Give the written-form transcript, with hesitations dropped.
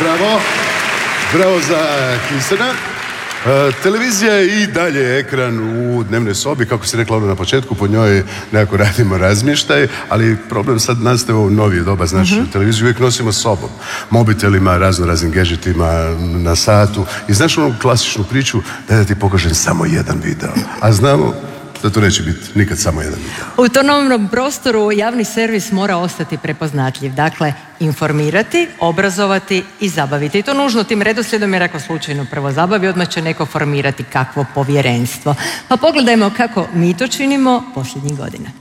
Bravo za Kistena. Televizija je i dalje ekran u dnevnoj sobi, kako si rekla ono na početku, po njoj nekako radimo razmještaj, ali problem sad nastaje u novije doba, znači televiziju uvijek nosimo s sobom, mobitelima, raznim gadgetima na satu i znaš onu klasičnu priču da ti pokažem samo jedan video, a znamo da to neće biti nikad samo jedan video. U autonomnom prostoru javni servis mora ostati prepoznatljiv. Dakle, informirati, obrazovati i zabaviti. I to nužno tim redoslijedom, jer ako slučajno prvo zabavi, odmah će neko formirati kakvo povjerenstvo. Pa pogledajmo kako mi to činimo posljednjih godina.